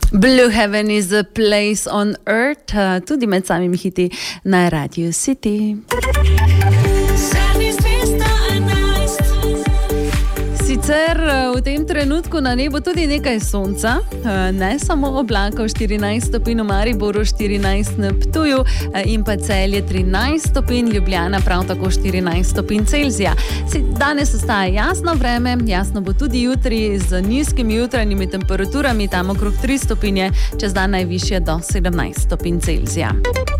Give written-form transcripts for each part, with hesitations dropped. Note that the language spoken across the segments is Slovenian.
Blue Heaven is a place on earth, tudi med samimi hiti na Radio City. Sicer v tem trenutku na nebu tudi nekaj sonca, ne samo oblakov, 14 stopinj v Mariboru, 14 na Ptuju in pa Celje 13 stopinj, Ljubljana prav tako 14 stopinj Celzija. Danes ostaja jasno vreme, jasno bo tudi jutri z nizkimi jutranjimi temperaturami, tam okrog 3 stopinje, čez dan najvišje do 17 stopinj Celzija.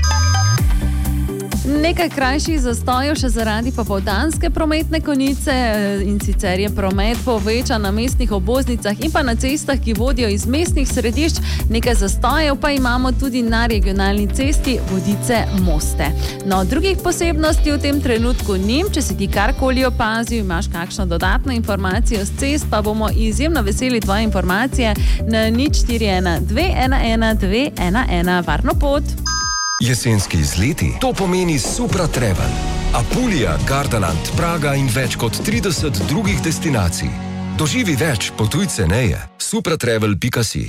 Nekaj krajših zastojev še zaradi popoldanske prometne konice in sicer je promet povečan na mestnih obvoznicah in pa na cestah, ki vodijo iz mestnih središč. Nekaj zastojev pa imamo tudi na regionalni cesti Vodice-Moste. No, drugih posebnosti v tem trenutku ni. Če si ti karkoli opazil, imaš kakšno dodatno informacijo z cest, pa bomo izjemno veseli tvoje informacije na 041 211 211. Varno pot! Jesenski izleti, to pomeni Supra Travel. Apulija, Gardaland, Praga in več kot 30 drugih destinacij. Doživi več, potuj ceneje. supratravel.si.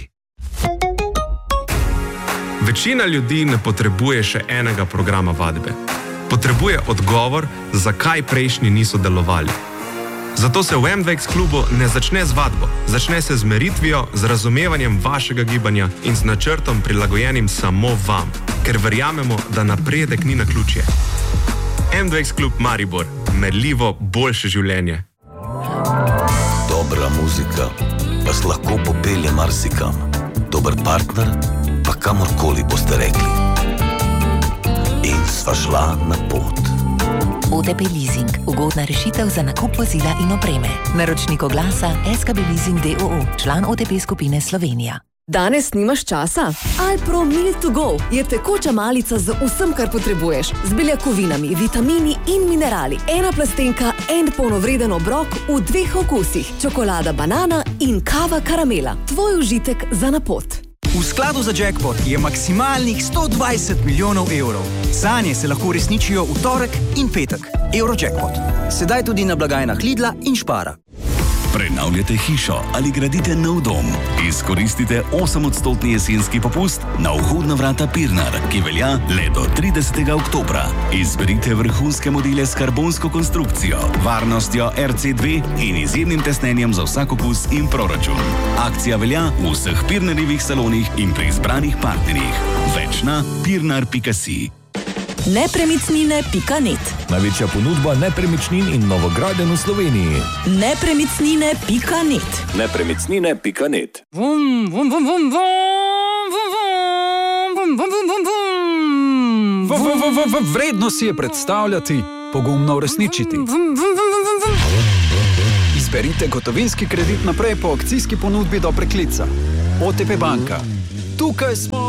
Večina ljudi ne potrebuje še enega programa vadbe. Potrebuje odgovor, zakaj prejšnji niso delovali. Zato se v MVX klubu ne začne z vadbo, začne se z meritvijo, z razumevanjem vašega gibanja in z načrtom prilagojenim samo vam, ker verjamemo, da napredek ni naključje. MVX klub Maribor, merljivo boljše življenje. Dobra muzika vas lahko popelje marsikam. Dober partner pa kamorkoli boste rekli. In sva šla na pot. OTP Leasing. Ugodna rešitev za nakup vozila in opreme. Naročnik oglasa SKB Leasing d.o.o. Član OTP skupine Slovenija. Danes nimaš časa? Alpro Meal to Go je tekoča malica z vsem, kar potrebuješ. Z beljakovinami, vitamini in minerali. Ena plastenka, en polnovreden obrok v 2 okusih. Čokolada banana in kava karamela. Tvoj užitek za na pot. V skladu za jackpot je maksimalnih 120 milijonov evrov. Sanje se lahko uresničijo v torek in petek. Eurojackpot. Sedaj tudi na blagajnah Lidla in Špara. Prenavljate hišo ali gradite nov dom? Izkoristite 8% jesenski popust na vhodna vrata Pirnar, ki velja le do 30. oktobra. Izberite vrhunske modele s karbonsko konstrukcijo, varnostjo RC2 in izjemnim tesnenjem za vsak okus in proračun. Akcija velja v vseh Pirnarjevih salonih in pri izbranih partnerjih. Več na pirnar.si. Nepremicnine.net. Največja ponudba nepremičnin in novogradenj v Sloveniji. Nepremicnine.net. Nepremicnine.net. Vredno si je predstavljati, pogumno uresničiti. Izberite gotovinski kredit naprej po akcijski ponudbi do preklica. OTP banka. Tukaj smo.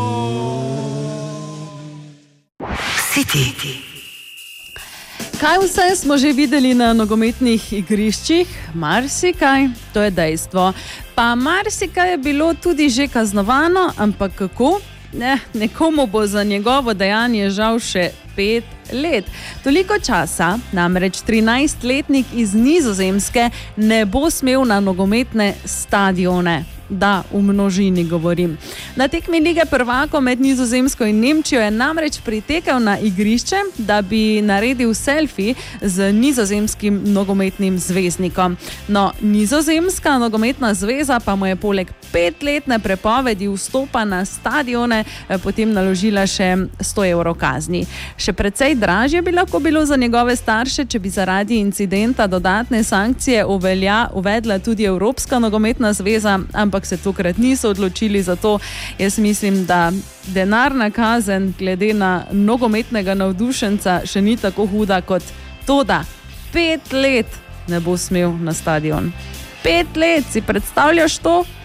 Kaj vse smo že videli na nogometnih igriščih? Marsikaj, to je dejstvo. Pa marsikaj je bilo tudi že kaznovano, ampak kako? Nekomu bo za njegovo dejanje žal še 5 let. Toliko časa namreč 13-letnik iz Nizozemske ne bo smel na nogometne stadione. Da, v množini govorim. Na tekmi Lige prvakov med Nizozemsko in Nemčijo je namreč pritekel na igrišče, da bi naredil selfie z nizozemskim nogometnim zvezdnikom. No, Nizozemska nogometna zveza pa mu je poleg 5-letne prepovedi vstopa na stadione potem naložila še 100 evrov kazni. Še precej dražje bi lahko bilo za njegove starše, če bi zaradi incidenta dodatne sankcije uvedla tudi Evropska nogometna zveza, ampak se tokrat niso odločili za to. Jaz mislim, da denarna kazen glede na nogometnega navdušenca še ni tako huda kot to, da 5 let ne bo smel na stadion. 5 let, si predstavljaš to?